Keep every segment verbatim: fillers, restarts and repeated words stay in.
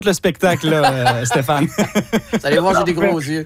le spectacle, là, euh, Stéphane. Vous allez voir, j'ai des gros yeux.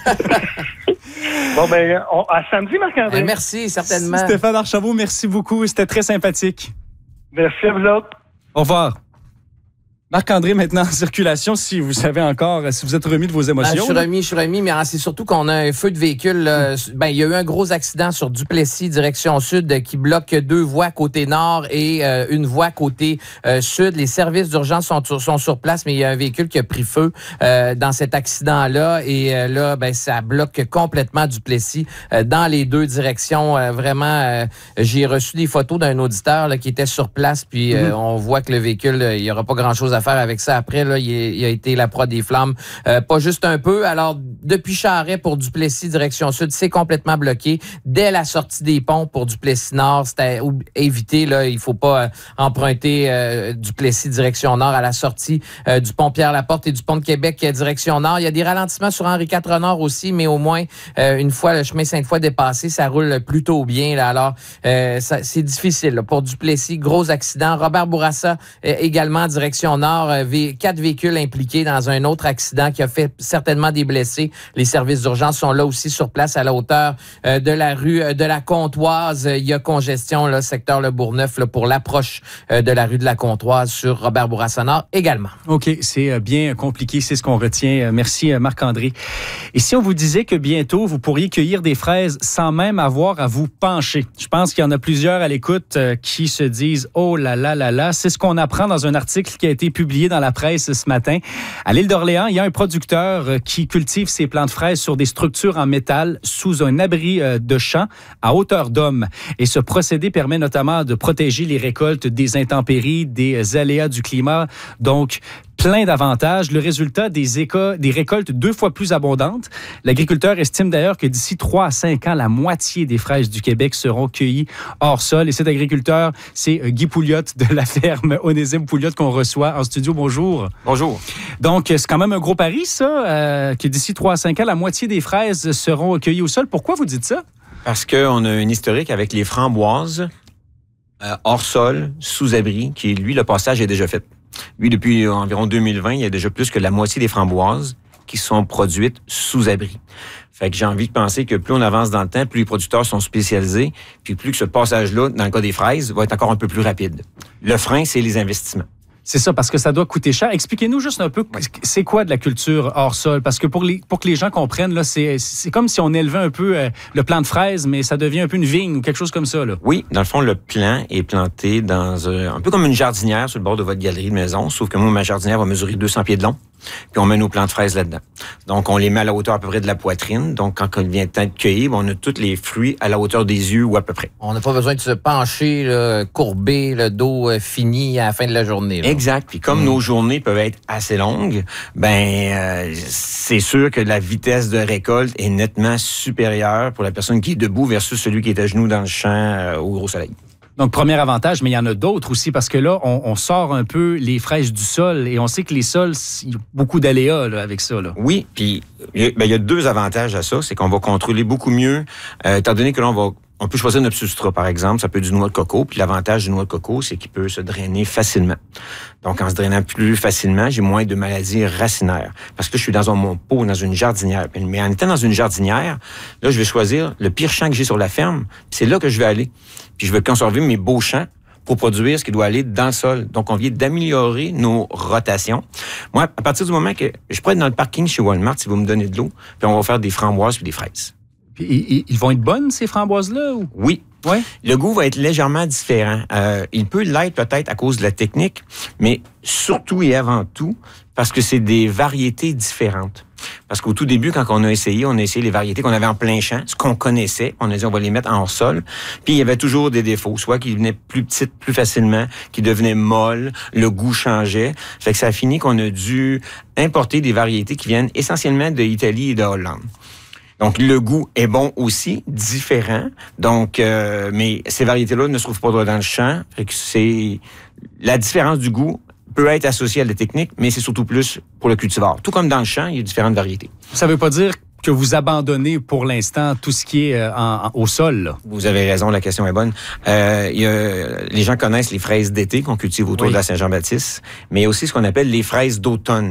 Bon, ben, on, à samedi, Marc-André. Ben, merci, certainement. Stéphane Archambault, merci beaucoup. C'était très sympathique. Merci à vous autres. Au revoir. Marc-André, maintenant en circulation, si vous savez encore, si vous êtes remis de vos émotions. Ben, je suis remis, je suis remis, mais hein, c'est surtout qu'on a un feu de véhicule. Euh, ben, il y a eu un gros accident sur Duplessis, direction sud, euh, qui bloque deux voies côté nord et euh, une voie côté euh, sud. Les services d'urgence sont, sont sur place, mais il y a un véhicule qui a pris feu euh, dans cet accident-là. Et euh, là, ben, ça bloque complètement Duplessis euh, dans les deux directions. Euh, vraiment, euh, j'ai reçu des photos d'un auditeur là, qui était sur place, puis euh, mm-hmm. on voit que le véhicule, il n'y aura pas grand-chose à faire avec ça. Après, là, il, est, il a été la proie des flammes. Euh, pas juste un peu. Alors, depuis Charest pour Duplessis, direction sud, c'est complètement bloqué. Dès la sortie des ponts pour Duplessis-Nord, c'était évité. Là, il ne faut pas euh, emprunter euh, Duplessis, direction nord, à la sortie euh, du pont Pierre-Laporte et du pont de Québec, euh, direction nord. Il y a des ralentissements sur Henri quatre Nord aussi, mais au moins, euh, une fois le chemin Sainte-Foy dépassé, ça roule plutôt bien. Là. Alors, euh, ça, c'est difficile. Là. Pour Duplessis, gros accident. Robert Bourassa, euh, également, direction nord. Quatre véhicules impliqués dans un autre accident qui a fait certainement des blessés. Les services d'urgence sont là aussi sur place à la hauteur euh, de la rue euh, de la Comtoise. Il y a congestion, là, secteur Le Bourgneuf, là, pour l'approche euh, de la rue de la Comtoise sur Robert Bourassa Nord également. OK, c'est bien compliqué, c'est ce qu'on retient. Merci Marc-André. Et si on vous disait que bientôt, vous pourriez cueillir des fraises sans même avoir à vous pencher? Je pense qu'il y en a plusieurs à l'écoute euh, qui se disent « Oh là là là là ». C'est ce qu'on apprend dans un article qui a été publié dans la presse ce matin. À l'île d'Orléans, il y a un producteur qui cultive ses plants de fraises sur des structures en métal sous un abri de champ à hauteur d'homme. Et ce procédé permet notamment de protéger les récoltes des intempéries, des aléas du climat. Donc, plein d'avantages. Le résultat des, éco- des récoltes deux fois plus abondantes. L'agriculteur estime d'ailleurs que d'ici trois à cinq ans, la moitié des fraises du Québec seront cueillies hors sol. Et cet agriculteur, c'est Guy Pouliot de la ferme Onésime Pouliot qu'on reçoit en studio. Bonjour. Bonjour. Donc, c'est quand même un gros pari, ça, euh, que d'ici trois à cinq ans, la moitié des fraises seront cueillies au sol. Pourquoi vous dites ça? Parce qu'on a un historique avec les framboises euh, hors sol, sous abri, qui, lui, le passage est déjà fait. Lui, depuis environ deux mille vingt, il y a déjà plus que la moitié des framboises qui sont produites sous abri. Fait que j'ai envie de penser que plus on avance dans le temps, plus les producteurs sont spécialisés, puis plus que ce passage-là, dans le cas des fraises, va être encore un peu plus rapide. Le frein, c'est les investissements. C'est ça, parce que ça doit coûter cher. Expliquez-nous juste un peu, c'est quoi de la culture hors sol? Parce que pour, les, pour que les gens comprennent, là, c'est, c'est comme si on élevait un peu euh, le plant de fraises, mais ça devient un peu une vigne ou quelque chose comme ça. Là. Oui, dans le fond, le plant est planté dans un, un peu comme une jardinière sur le bord de votre galerie de maison, sauf que moi, ma jardinière va mesurer deux cents pieds de long, puis on met nos plants de fraises là-dedans. Donc, on les met à la hauteur à peu près de la poitrine. Donc, quand il vient le temps de cueillir, on a tous les fruits à la hauteur des yeux ou à peu près. On n'a pas besoin de se pencher, là, courber, le dos euh, fini à la fin de la journée. Là. Exact. Puis comme mmh. nos journées peuvent être assez longues, ben euh, c'est sûr que la vitesse de récolte est nettement supérieure pour la personne qui est debout versus celui qui est à genoux dans le champ euh, au gros soleil. Donc, premier avantage, mais il y en a d'autres aussi, parce que là, on, on sort un peu les fraises du sol et on sait que les sols, il y a beaucoup d'aléas là, avec ça. Là. Oui, puis il ben, y a deux avantages à ça. C'est qu'on va contrôler beaucoup mieux, euh, étant donné que là, on va on peut choisir notre substrat, par exemple. Ça peut être du noix de coco. Puis l'avantage du noix de coco, c'est qu'il peut se drainer facilement. Donc, en se drainant plus facilement, j'ai moins de maladies racinaires. Parce que je suis dans un, mon pot, dans une jardinière. Mais en étant dans une jardinière, là, je vais choisir le pire champ que j'ai sur la ferme. Puis c'est là que je vais aller. Puis je vais conserver mes beaux champs pour produire ce qui doit aller dans le sol. Donc, on vient d'améliorer nos rotations. Moi, à partir du moment que je pourrais être dans le parking chez Walmart, si vous me donnez de l'eau, puis on va faire des framboises puis des fraises. Puis, ils vont être bonnes, ces framboises-là? Ou? Oui. Ouais. Le goût va être légèrement différent. Euh, il peut l'être peut-être à cause de la technique, mais surtout et avant tout, parce que c'est des variétés différentes. Parce qu'au tout début, quand on a essayé, on a essayé les variétés qu'on avait en plein champ, ce qu'on connaissait. On a dit, on va les mettre en sol. Puis, il y avait toujours des défauts. Soit qu'ils venaient plus petites, plus facilement, qu'ils devenaient molles, le goût changeait. Fait que ça a fini qu'on a dû importer des variétés qui viennent essentiellement de l'Italie et de Hollande. Donc, le goût est bon aussi, différent. Donc, euh, mais ces variétés-là ne se trouvent pas dans le champ. Fait que c'est la différence du goût peut être associée à la technique, mais c'est surtout plus pour le cultivar. Tout comme dans le champ, il y a différentes variétés. Ça veut pas dire que vous abandonnez pour l'instant tout ce qui est en, en, au sol, là. Vous avez raison, la question est bonne. Euh, il y a, les gens connaissent les fraises d'été qu'on cultive autour oui. de la Saint-Jean-Baptiste, mais il y a aussi ce qu'on appelle les fraises d'automne.